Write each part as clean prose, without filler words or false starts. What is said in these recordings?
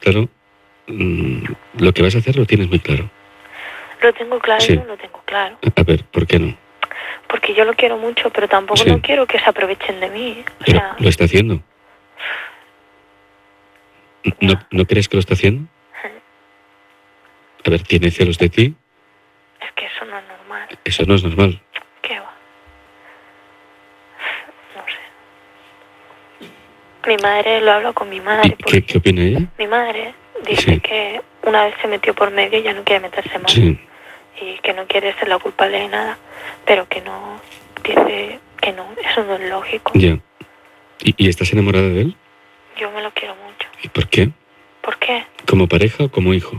claro, lo que vas a hacer lo tienes muy claro. Lo tengo claro, Sí. no lo tengo claro. A ver, ¿por qué no? Porque yo lo quiero mucho, pero tampoco Sí. no quiero que se aprovechen de mí. O Pero sea, lo está haciendo. ¿No crees que lo está haciendo? A ver, ¿tiene celos de ti? es que eso no es normal. Eso no es normal. ¿Qué va? No sé. Mi madre, lo hablo con mi ¿Y madre. qué opina ella? Mi madre dice Sí. que una vez se metió por medio y ya no quiere meterse más. Sí. Y que no quiere ser la culpable de nada. Pero que no, dice que no, eso no es lógico. Ya. ¿Y estás enamorada de él? Yo me lo quiero mucho. ¿Y por qué? ¿Por qué? ¿Como pareja o como hijo?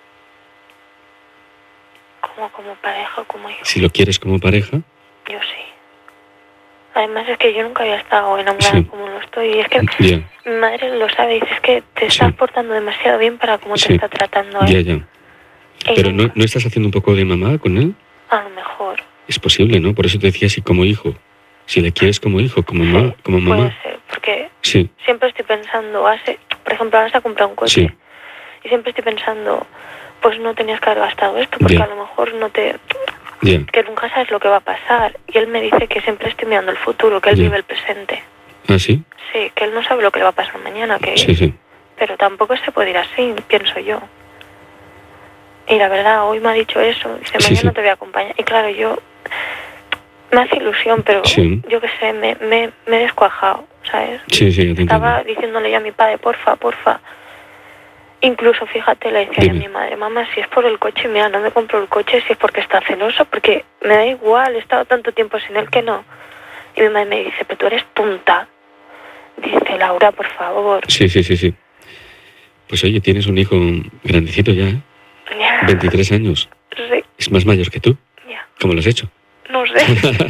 Como pareja o como hijo. Si lo quieres como pareja, Yo sí. Además es que yo nunca había estado enamorada Sí. como lo estoy. Y es que ya, mi madre lo sabe. Dice, es que te Sí. estás portando demasiado bien para cómo te Sí. está tratando ya, él. ya. Y Pero nunca. ¿no estás haciendo un poco de mamá con él? A lo mejor. Es posible, ¿no? Por eso te decía si como hijo. Si le quieres como hijo, como mamá. Como mamá. Puede ser, porque Sí, siempre estoy pensando, por ejemplo, ahora se ha comprado un coche. sí, Y siempre estoy pensando, pues no tenías que haber gastado esto, porque Ya. a lo mejor no te... ya. que nunca sabes lo que va a pasar. Y él me dice que siempre estoy mirando el futuro, que él Ya. vive el presente. ¿Ah, sí? Sí, que él no sabe lo que le va a pasar mañana, que... Sí, sí. Pero tampoco se puede ir así, pienso yo. Y la verdad, hoy me ha dicho eso, dice, Sí, mañana sí. te voy a acompañar. Y claro, yo... me hace ilusión, pero Sí. yo qué sé, me he descuajado, ¿sabes? Sí, sí, yo te Estaba entiendo. diciéndole ya a mi padre, porfa. Incluso, fíjate, le decía yo a Dime. mi madre, mamá, si es por el coche, mira, no me compro el coche si es porque está celoso, porque me da igual, he estado tanto tiempo sin él que no. Y mi madre me dice, pero tú eres tonta. Dice, Laura, por favor. Sí, sí, sí, sí. Pues oye, tienes un hijo grandecito ya, ¿eh? Ya. 23 años. Sí, Es más mayor que tú. ya. ¿Cómo lo has hecho? No sé.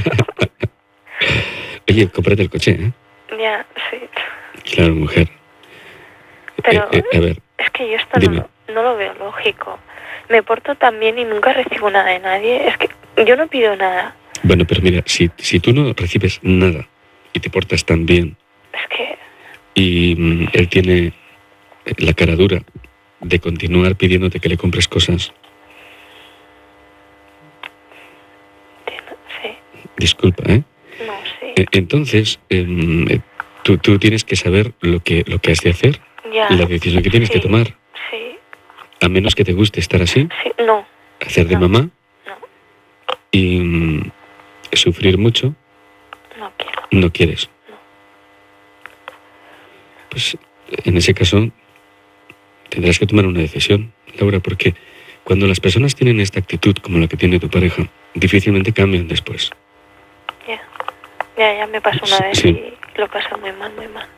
Oye, cómprate el coche, ¿eh? Ya, sí. Claro, mujer. Pero A ver, es que yo esto dime. no lo veo lógico. Me porto tan bien y nunca recibo nada de nadie. Es que yo no pido nada. Bueno, pero mira, si tú no recibes nada y te portas tan bien Es que, y él tiene la cara dura de continuar pidiéndote que le compres cosas, sí, disculpa, ¿eh? no, sí. Entonces, tú tienes que saber lo que has de hacer, Ya. la decisión que tienes que Sí, tomar, Sí, a menos que te guste estar así, sí, no, hacer de No. mamá no, y sufrir mucho, no quiero. no quieres. No. Pues en ese caso tendrás que tomar una decisión, Laura, porque cuando las personas tienen esta actitud como la que tiene tu pareja, difícilmente cambian después. Ya me pasó una Sí, vez sí. y lo pasé muy mal, muy mal.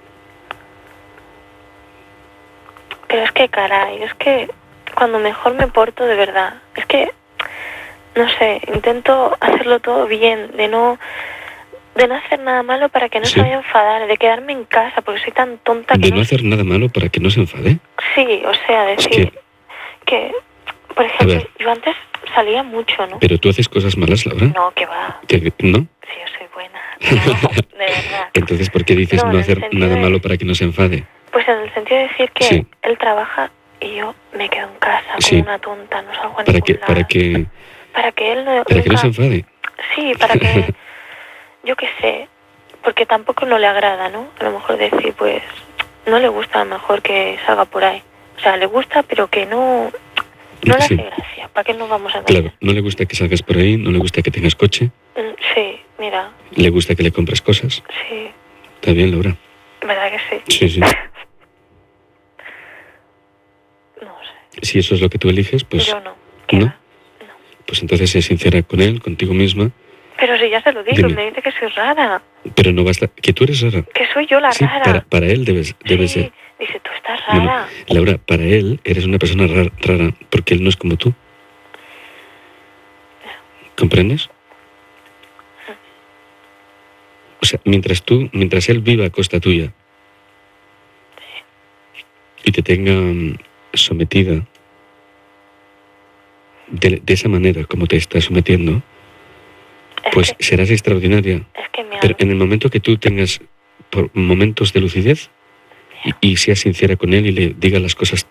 Pero es que, caray, es que cuando mejor me porto de verdad, es que, no sé, intento hacerlo todo bien, de no hacer nada malo para que no Sí. se vaya a enfadar, de quedarme en casa, porque soy tan tonta que De no hacer nada malo para que no se enfade. Sí, o sea, Es decir que, por ejemplo, ver. yo antes salía mucho, ¿no? Pero tú haces cosas malas, Laura. No, que va, ¿No? sí, yo soy buena. No, de verdad. Entonces, ¿por qué dices No, no en el hacer sentido nada de- malo para que no se enfade? Pues en el sentido de decir que Sí. él trabaja y yo me quedo en casa Sí. como una tonta, no salgo a Para ningún que, lado. para que, Para que él no, para que no se nunca... enfade. Sí, para que... yo qué sé, porque tampoco no le agrada, ¿no? A lo mejor decir, pues, no le gusta a lo mejor que salga por ahí. O sea, le gusta, pero que no le Sí. hace gracia. ¿Para qué nos vamos a engañar? Claro, no le gusta que salgas por ahí, no le gusta que tengas coche, Sí, mira, le gusta que le compres cosas. sí, Está bien, Laura. ¿verdad que sí? Sí, sí. No sé, Si eso es lo que tú eliges, pues, yo no. ¿Qué ¿no? va? No. pues entonces sé sincera con él, contigo misma, Pero si ya se lo digo, Dime. me dice que soy rara, pero no basta. Que tú eres rara. que soy yo la Sí, rara. para él debes Sí, ser. dice, tú estás No, no. rara. Laura, para él eres una persona rara, porque él no es como tú. ¿Comprendes? O sea, mientras él viva a costa tuya y te tenga sometida de esa manera como te está sometiendo, pues serás extraordinaria. Es que me Pero en el momento que tú tengas por momentos de lucidez y seas sincera con él y le digas las cosas